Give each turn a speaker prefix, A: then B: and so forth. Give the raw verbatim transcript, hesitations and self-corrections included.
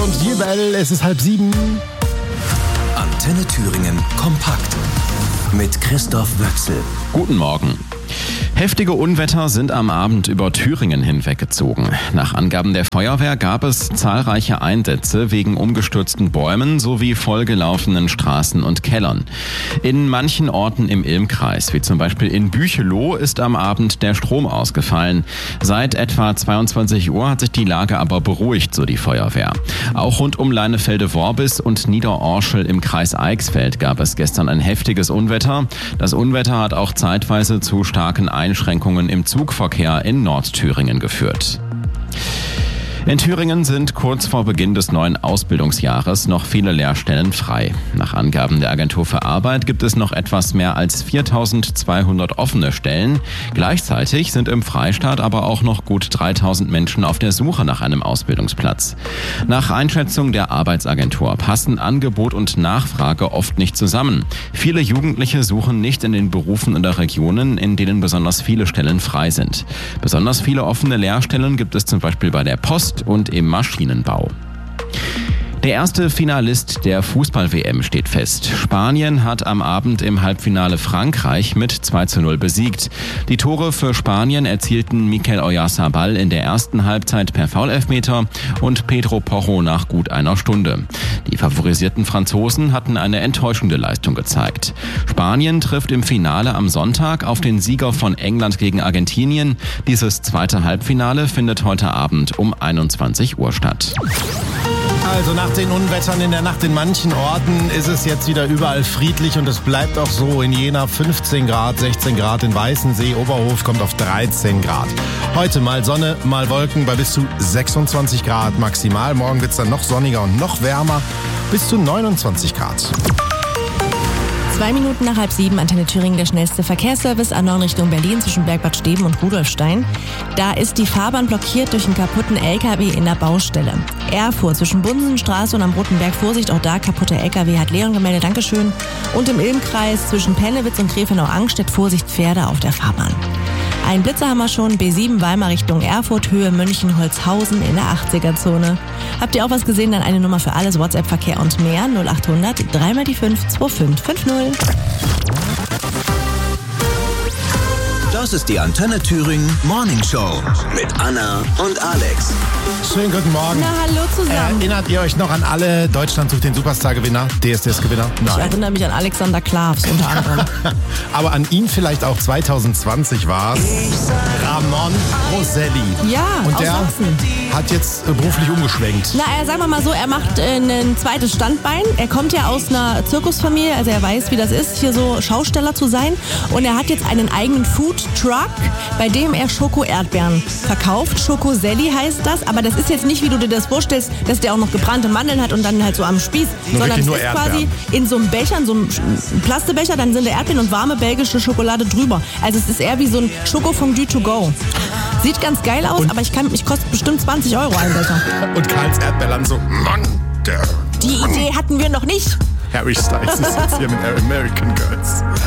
A: und Jubel, es ist halb sieben.
B: Antenne Thüringen kompakt mit Christoph Wöchsel.
C: Guten Morgen. Heftige Unwetter sind am Abend über Thüringen hinweggezogen. Nach Angaben der Feuerwehr gab es zahlreiche Einsätze wegen umgestürzten Bäumen sowie vollgelaufenen Straßen und Kellern. In manchen Orten im Ilmkreis, wie zum Beispiel in Bücheloh, ist am Abend der Strom ausgefallen. Seit etwa zweiundzwanzig Uhr hat sich die Lage aber beruhigt, so die Feuerwehr. Auch rund um Leinefelde-Worbis und Niederorschel im Kreis Eichsfeld gab es gestern ein heftiges Unwetter. Das Unwetter hat auch zeitweise zu starken Einschränkungen im Zugverkehr in Nordthüringen geführt. In Thüringen sind kurz vor Beginn des neuen Ausbildungsjahres noch viele Lehrstellen frei. Nach Angaben der Agentur für Arbeit gibt es noch etwas mehr als viertausendzweihundert offene Stellen. Gleichzeitig sind im Freistaat aber auch noch gut dreitausend Menschen auf der Suche nach einem Ausbildungsplatz. Nach Einschätzung der Arbeitsagentur passen Angebot und Nachfrage oft nicht zusammen. Viele Jugendliche suchen nicht in den Berufen oder Regionen, in denen besonders viele Stellen frei sind. Besonders viele offene Lehrstellen gibt es zum Beispiel bei der Post und im Maschinenbau. Der erste Finalist der Fußball-W M steht fest. Spanien hat am Abend im Halbfinale Frankreich mit zwei zu null besiegt. Die Tore für Spanien erzielten Mikel Oyarzabal in der ersten Halbzeit per Foulelfmeter und Pedro Porro nach gut einer Stunde. Die favorisierten Franzosen hatten eine enttäuschende Leistung gezeigt. Spanien trifft im Finale am Sonntag auf den Sieger von England gegen Argentinien. Dieses zweite Halbfinale findet heute Abend um einundzwanzig Uhr statt.
A: Also nach den Unwettern in der Nacht in manchen Orten ist es jetzt wieder überall friedlich und es bleibt auch so. In Jena fünfzehn Grad, sechzehn Grad, in Weißensee, Oberhof kommt auf dreizehn Grad. Heute mal Sonne, mal Wolken bei bis zu sechsundzwanzig Grad maximal. Morgen wird es dann noch sonniger und noch wärmer, bis zu neunundzwanzig Grad.
D: Zwei Minuten nach halb sieben, Antenne Thüringen, der schnellste Verkehrsservice A neun Richtung Berlin zwischen Bergbad Steben und Rudolfstein. Da ist die Fahrbahn blockiert durch einen kaputten L K W in der Baustelle. Erfurt zwischen Bunsenstraße und am Roten Berg, Vorsicht, auch da kaputter L K W, hat Leon gemeldet, Dankeschön. Und im Ilmkreis zwischen Pennewitz und Grefenau-Angstedt, Vorsicht, Pferde auf der Fahrbahn. Ein Blitzer haben wir schon, B sieben Weimar Richtung Erfurt, Höhe München-Holzhausen in der achtziger-Zone. Habt ihr auch was gesehen? Dann eine Nummer für alles, WhatsApp-Verkehr und mehr, null achthundert drei mal die fünf zwei fünf fünf null.
B: Das ist die Antenne Thüringen Morning Show mit Anna und Alex.
A: Schönen guten Morgen.
D: Na, hallo zusammen.
A: Erinnert ihr euch noch an alle Deutschland sucht den Superstar-Gewinner, D S D S-Gewinner?
D: Ich erinnere mich an Alexander Klavs unter anderem.
A: Aber an ihn vielleicht auch zwanzig zwanzig war es Ramon Roselli.
D: Ja,
A: und
D: aus
A: der
D: Sachsen.
A: hat jetzt äh, beruflich umgeschwenkt.
D: Na, er, sagen wir mal so, er macht äh, ein zweites Standbein. Er kommt ja aus einer Zirkusfamilie, also er weiß, wie das ist, hier so Schausteller zu sein. Und er hat jetzt einen eigenen Food-Truck, bei dem er Schoko-Erdbeeren verkauft. Schokoselli heißt das, aber das ist jetzt nicht, wie du dir das vorstellst, dass der auch noch gebrannte Mandeln hat und dann halt so am Spieß.
A: Nur
D: sondern es
A: nur
D: ist
A: Erdbeeren.
D: quasi in so einem Becher, in so einem Plastebecher, dann sind da Erdbeeren und warme belgische Schokolade drüber. Also es ist eher wie so ein Schokofondue to go. Sieht ganz geil aus,
A: und
D: aber ich kann, ich kostet bestimmt zwanzig Euro ein Becher.
A: Und Karls Erdbeerland so, Mann, der
D: Die Idee hatten wir noch nicht.
A: Harry Styles ist jetzt hier mit American Girls.